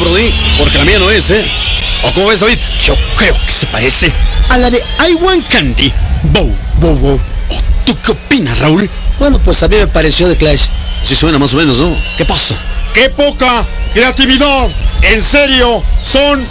Brody, porque la mía no es, ¿eh? ¿O cómo ves, David? Yo creo que se parece a la de I Want Candy. Bow, wow, wow. ¿Tú qué opinas, Raúl? Bueno, pues a mí me pareció The Clash. Sí suena más o menos, ¿no? ¿Qué pasa? ¡Qué poca creatividad! En serio, son